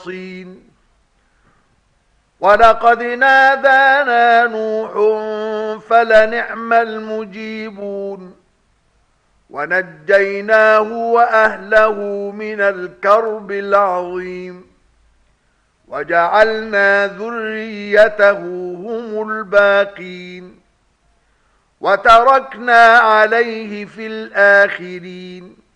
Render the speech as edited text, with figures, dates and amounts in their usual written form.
مخلصين. ولقد نادانا نوح فلنعم المجيبون ونجيناه وأهله من الكرب العظيم وجعلنا ذريته هم الباقين وتركنا عليه في الآخرين